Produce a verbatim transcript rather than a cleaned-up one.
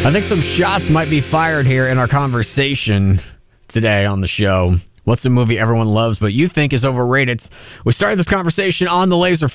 I think some shots might be fired here in our conversation today on the show. What's a movie everyone loves but you think is overrated? We started this conversation on the Laser